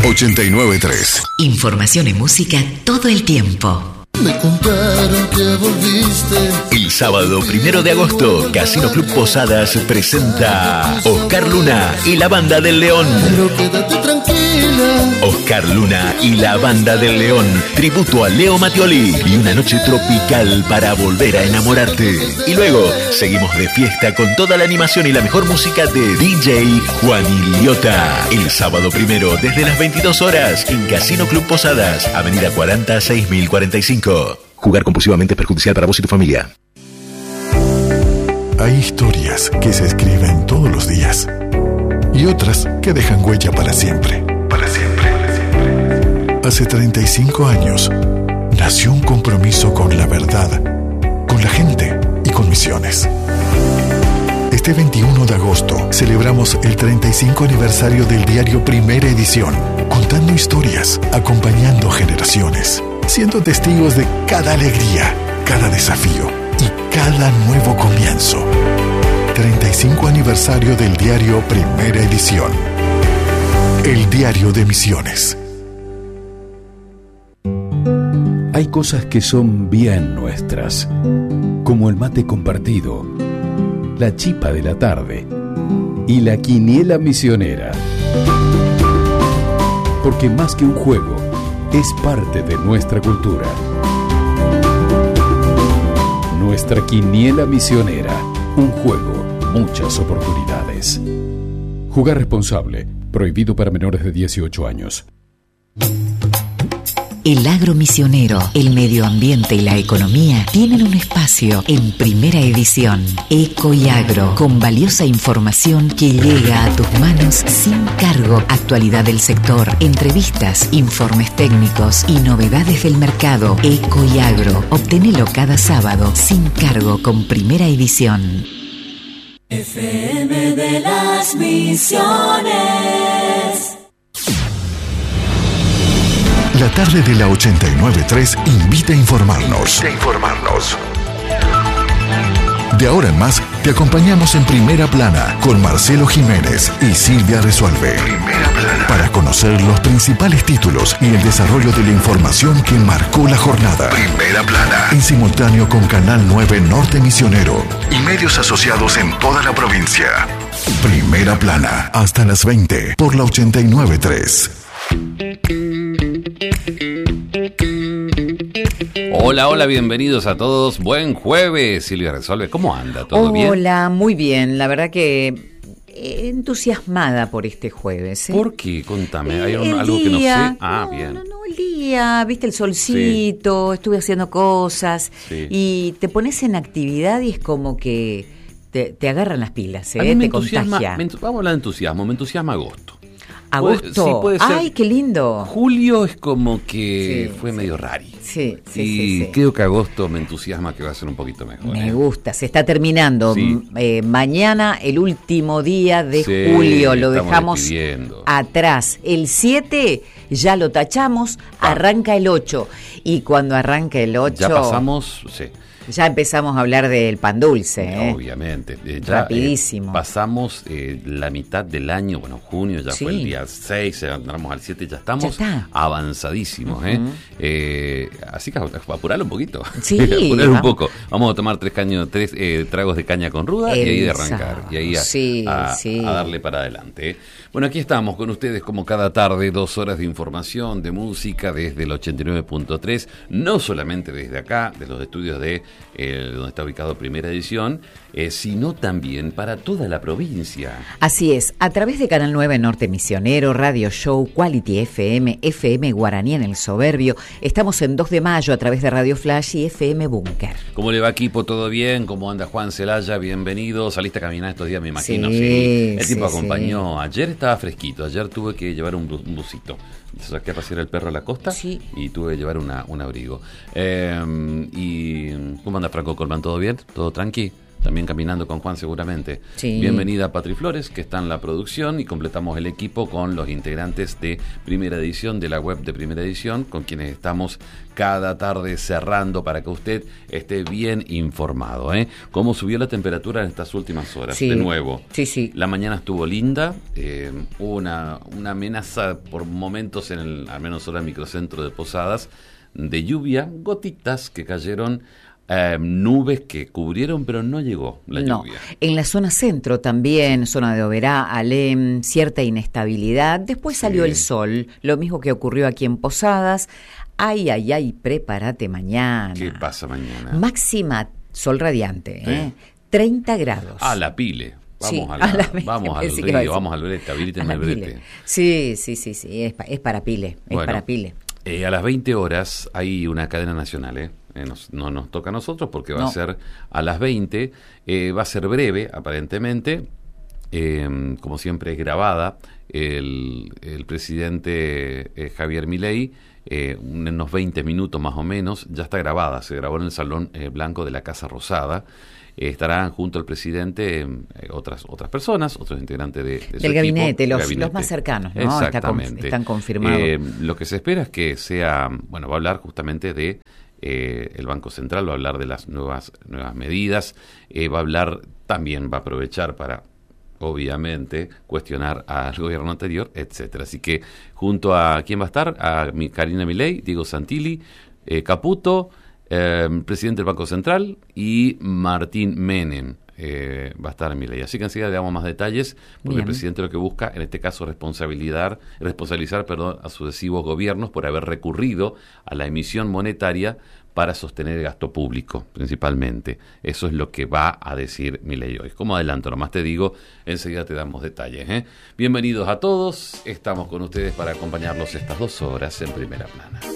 89.3. Información y música todo el tiempo. Me contaron que volviste. El sábado 1 de agosto, Casino Club Posadas presenta Oscar Luna y la Banda del León. Pero quédate tranquila. Oscar Luna y la Banda del León, tributo a Leo Mattioli y una noche tropical para volver a enamorarte. Y luego seguimos de fiesta con toda la animación y la mejor música de DJ Juan Iliota. El sábado 1 desde las 22 horas en Casino Club Posadas, Avenida 40 6045. Jugar compulsivamente es perjudicial para vos y tu familia. Hay historias que se escriben todos los días y otras que dejan huella para siempre. Para siempre. Hace 35 años nació un compromiso con la verdad, con la gente y con Misiones. Este 21 de agosto celebramos el 35 aniversario del diario Primera Edición, contando historias, acompañando generaciones, siendo testigos de cada alegría, cada desafío y cada nuevo comienzo. 35 aniversario del diario Primera Edición. El diario de Misiones. Hay cosas que son bien nuestras, como el mate compartido, la chipa de la tarde y la quiniela misionera. Porque más que un juego, es parte de nuestra cultura. Nuestra quiniela misionera, un juego, muchas oportunidades. Jugar responsable, prohibido para menores de 18 años. El agro misionero, el medio ambiente y la economía tienen un espacio en Primera Edición. Eco y Agro, con valiosa información que llega a tus manos sin cargo. Actualidad del sector, entrevistas, informes técnicos y novedades del mercado. Eco y Agro, obténelo cada sábado sin cargo con Primera Edición. FM de las Misiones. La tarde de la 89.3 invita a informarnos. De ahora en más, te acompañamos en Primera Plana con Marcelo Jiménez y Silvia Resuelve. Primera Plana. Para conocer los principales títulos y el desarrollo de la información que marcó la jornada. Primera Plana. En simultáneo con Canal 9 Norte Misionero y medios asociados en toda la provincia. Primera Plana. Hasta las 20 por la 89.3. Hola, bienvenidos a todos. Buen jueves, Silvia Resuelve. ¿Cómo anda? ¿Todo bien? Hola, muy bien. La verdad que entusiasmada por este jueves. ¿Por qué? Contame. ¿Hay algo que no sé? Bien. No, el día, viste el solcito, sí. Estuve haciendo cosas, sí. Y te pones en actividad y es como que te agarran las pilas, A mí me te entusiasma, contagia. vamos a hablar de entusiasmo, me entusiasma agosto. ¿Agosto? Sí, puede ser. ¡Ay, qué lindo! Julio es como que fue medio rari. Sí. Creo que agosto me entusiasma que va a ser un poquito mejor. Me gusta, se está terminando. Sí. Mañana, el último día de julio, lo dejamos despidiendo atrás. El 7 ya lo tachamos, arranca el 8. Y cuando arranca el 8... Ya pasamos, ya empezamos a hablar del pan dulce. Obviamente. Rapidísimo. Pasamos la mitad del año, junio ya fue el día 6, entramos al 7, ya estamos avanzadísimos. Así que apurarlo un poquito. Sí. Apurar un poco. Vamos a tomar tres tragos de caña con ruda y ahí de arrancar. Y ahí a darle para adelante. Bueno, aquí estamos con ustedes como cada tarde, 2 horas de información, de música desde el 89.3, no solamente desde acá, de los estudios de donde está ubicado Primera Edición, sino también para toda la provincia. Así es, a través de Canal 9 Norte Misionero, Radio Show, Quality FM, FM Guaraní en El Soberbio, estamos en 2 de mayo a través de Radio Flash y FM Búnker. ¿Cómo le va, equipo? ¿Todo bien? ¿Cómo anda Juan Celaya? Bienvenido. ¿Saliste a caminar estos días, me imagino? Sí. El tiempo acompañó. Ayer estaba fresquito, ayer tuve que llevar un busito. Saqué a pasear el perro a la costa y tuve que llevar un abrigo. ¿Y cómo anda Franco Colman? ¿Todo bien? ¿Todo tranqui? también caminando con Juan seguramente. Sí. Bienvenida Patri Flores, que está en la producción, y completamos el equipo con los integrantes de Primera Edición, de la web de Primera Edición, con quienes estamos cada tarde cerrando para que usted esté bien informado. ¿Cómo subió la temperatura en estas últimas horas? Sí. De nuevo. Sí. La mañana estuvo linda, hubo una amenaza por momentos al menos ahora en el microcentro de Posadas, de lluvia, gotitas que cayeron, nubes que cubrieron, pero no llegó la lluvia. En la zona centro también, zona de Oberá, Alem, cierta inestabilidad. Después salió el sol, lo mismo que ocurrió aquí en Posadas. Ay, prepárate mañana. ¿Qué pasa mañana? Máxima, sol radiante, 30 grados. A la pile. Vamos al río, vamos al brete, habiliten el brete. Sí, es para pile, bueno, para pile. A las 20 horas hay una cadena nacional, no nos toca a nosotros porque va a ser a las 20, va a ser breve aparentemente, como siempre es grabada. El presidente Javier Milei, unos 20 minutos más o menos, ya está grabada, se grabó en el Salón Blanco de la Casa Rosada. Estarán junto al presidente otras personas, otros integrantes del gabinete, los más cercanos, ¿no? Exactamente. Están confirmados. Lo que se espera es que sea, va a hablar justamente de el Banco Central, va a hablar de las nuevas medidas, va a aprovechar para, obviamente, cuestionar al gobierno anterior, etcétera. Así que junto a ¿quién va a estar? A Karina Milei, Diego Santilli, Caputo, presidente del Banco Central, y Martín Menem va a estar en Milei. Así que enseguida le damos más detalles, porque el presidente lo que busca, en este caso, responsabilizar a sucesivos gobiernos por haber recurrido a la emisión monetaria para sostener el gasto público, principalmente. Eso es lo que va a decir Milei hoy. Como adelanto, nomás te digo, enseguida te damos detalles. Bienvenidos a todos, estamos con ustedes para acompañarlos estas 2 horas en Primera Plana.